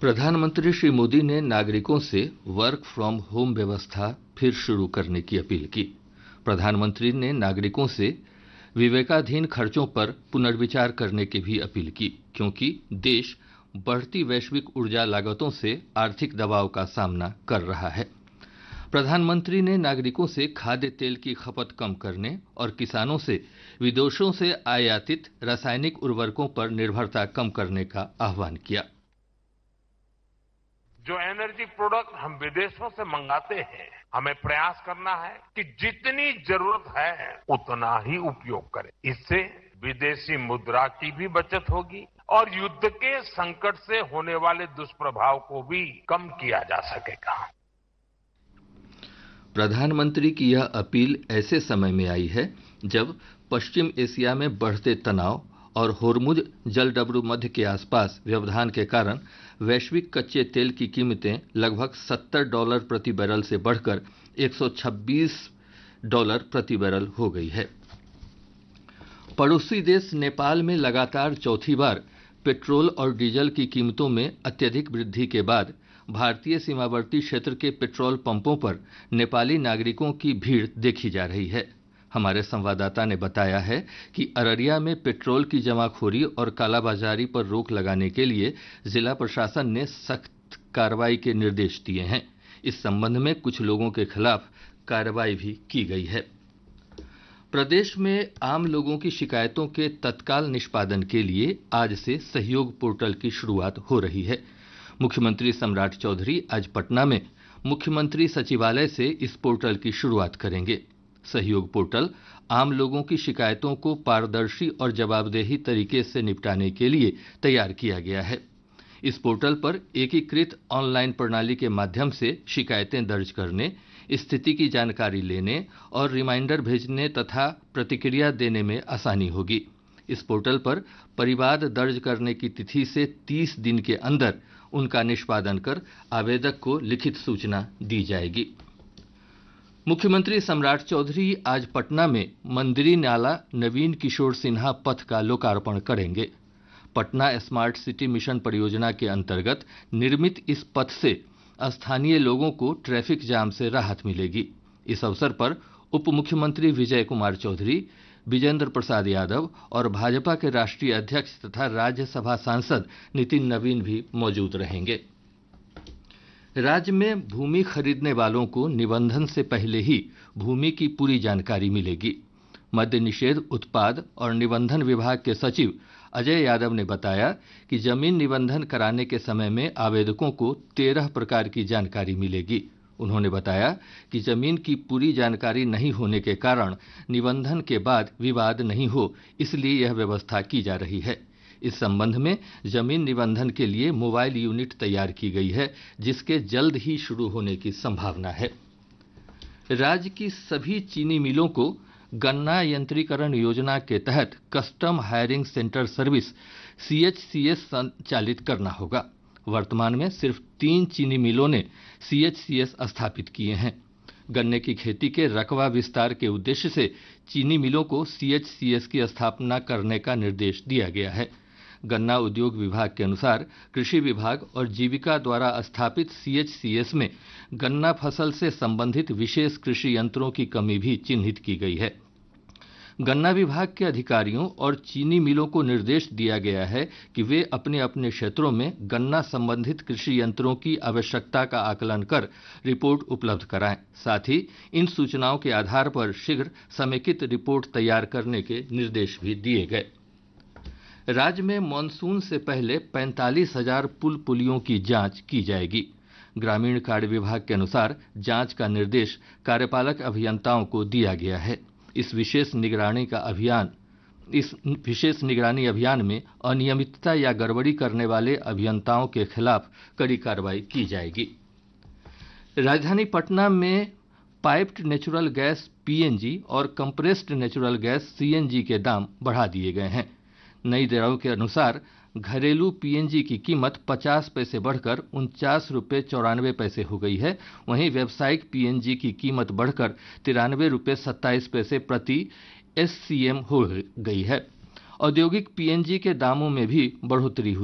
प्रधानमंत्री श्री मोदी ने नागरिकों से वर्क फ्रॉम होम व्यवस्था फिर शुरू करने की अपील की। प्रधानमंत्री ने नागरिकों से विवेकाधीन खर्चों पर पुनर्विचार करने की भी अपील की, क्योंकि देश बढ़ती वैश्विक ऊर्जा लागतों से आर्थिक दबाव का सामना कर रहा है। प्रधानमंत्री ने नागरिकों से खाद्य तेल की खपत कम करने और किसानों से विदेशों से आयातित रासायनिक उर्वरकों पर निर्भरता कम करने का आह्वान किया। जो एनर्जी प्रोडक्ट हम विदेशों से मंगाते हैं, हमें प्रयास करना है कि जितनी जरूरत है उतना ही उपयोग करें। इससे विदेशी मुद्रा की भी बचत होगी और युद्ध के संकट से होने वाले दुष्प्रभाव को भी कम किया जा सकेगा। प्रधानमंत्री की यह अपील ऐसे समय में आई है जब पश्चिम एशिया में बढ़ते तनाव और होर्मुज जलडमरू मध्य के आसपास व्यवधान के कारण वैश्विक कच्चे तेल की कीमतें लगभग $70 प्रति बैरल से बढ़कर $126 प्रति बैरल हो गई है। पड़ोसी देश नेपाल में लगातार चौथी बार पेट्रोल और डीजल की कीमतों में अत्यधिक वृद्धि के बाद भारतीय सीमावर्ती क्षेत्र के पेट्रोल पंपों पर नेपाली नागरिकों की भीड़ देखी जा रही है। हमारे संवाददाता ने बताया है कि अररिया में पेट्रोल की जमाखोरी और कालाबाजारी पर रोक लगाने के लिए जिला प्रशासन ने सख्त कार्रवाई के निर्देश दिए हैं। इस संबंध में कुछ लोगों के खिलाफ कार्रवाई भी की गई है। प्रदेश में आम लोगों की शिकायतों के तत्काल निष्पादन के लिए आज से सहयोग पोर्टल की शुरुआत हो रही है। मुख्यमंत्री सम्राट चौधरी आज पटना में मुख्यमंत्री सचिवालय से इस पोर्टल की शुरुआत करेंगे। सहयोग पोर्टल आम लोगों की शिकायतों को पारदर्शी और जवाबदेही तरीके से निपटाने के लिए तैयार किया गया है। इस पोर्टल पर एकीकृत ऑनलाइन प्रणाली के माध्यम से शिकायतें दर्ज करने, स्थिति की जानकारी लेने और रिमाइंडर भेजने तथा प्रतिक्रिया देने में आसानी होगी। इस पोर्टल पर परिवाद दर्ज करने की तिथि से 30 दिन के अंदर उनका निष्पादन कर आवेदक को लिखित सूचना दी जाएगी। मुख्यमंत्री सम्राट चौधरी आज पटना में मंदिरी नाला नवीन किशोर सिन्हा पथ का लोकार्पण करेंगे। पटना स्मार्ट सिटी मिशन परियोजना के अंतर्गत निर्मित इस पथ से स्थानीय लोगों को ट्रैफिक जाम से राहत मिलेगी। इस अवसर पर उप मुख्यमंत्री विजय कुमार चौधरी, विजेंद्र प्रसाद यादव और भाजपा के राष्ट्रीय अध्यक्ष तथा राज्यसभा सांसद नितिन नवीन भी मौजूद रहेंगे। राज्य में भूमि खरीदने वालों को निबंधन से पहले ही भूमि की पूरी जानकारी मिलेगी। मद्य निषेध, उत्पाद और निबंधन विभाग के सचिव अजय यादव ने बताया कि जमीन निबंधन कराने के समय में आवेदकों को 13 प्रकार की जानकारी मिलेगी। उन्होंने बताया कि जमीन की पूरी जानकारी नहीं होने के कारण निबंधन के बाद विवाद नहीं हो, इसलिए यह व्यवस्था की जा रही है। इस संबंध में जमीन निबंधन के लिए मोबाइल यूनिट तैयार की गई है, जिसके जल्द ही शुरू होने की संभावना है। राज्य की सभी चीनी मिलों को गन्ना यंत्रीकरण योजना के तहत custom hiring centre service CHCS संचालित करना होगा। वर्तमान में सिर्फ 3 चीनी मिलों ने CHCS स्थापित किए हैं। गन्ने की खेती के रकबा विस्तार के उद्देश्य से चीनी मिलों को CHCS की स्थापना करने का निर्देश दिया गया है। गन्ना उद्योग विभाग के अनुसार कृषि विभाग और जीविका द्वारा स्थापित CHCS में गन्ना फसल से संबंधित विशेष कृषि यंत्रों की कमी भी चिन्हित की गई है। गन्ना विभाग के अधिकारियों और चीनी मिलों को निर्देश दिया गया है कि वे अपने अपने क्षेत्रों में गन्ना संबंधित कृषि यंत्रों की आवश्यकता का आकलन कर रिपोर्ट उपलब्ध कराएं। साथ ही इन सूचनाओं के आधार पर शीघ्र समेकित रिपोर्ट तैयार करने के निर्देश भी दिए गए। राज्य में मानसून से पहले 45,000 पुल पुलियों की जांच की जाएगी। ग्रामीण कार्य विभाग के अनुसार जांच का निर्देश कार्यपालक अभियंताओं को दिया गया है। इस विशेष निगरानी अभियान में अनियमितता या गड़बड़ी करने वाले अभियंताओं के खिलाफ कड़ी कार्रवाई की जाएगी। राजधानी पटना में पाइप्ड नेचुरल गैस PNG और कंप्रेस्ड नेचुरल गैस CNG के दाम बढ़ा दिए गए हैं। नई दरों के अनुसार घरेलू PNG की कीमत 50 पैसे बढ़कर ₹49.94 हो गई है। वहीं व्यावसायिक PNG की कीमत बढ़कर ₹93.27 प्रति SCM हो गई है। औद्योगिक PNG के दामों में भी बढ़ोतरी हुई।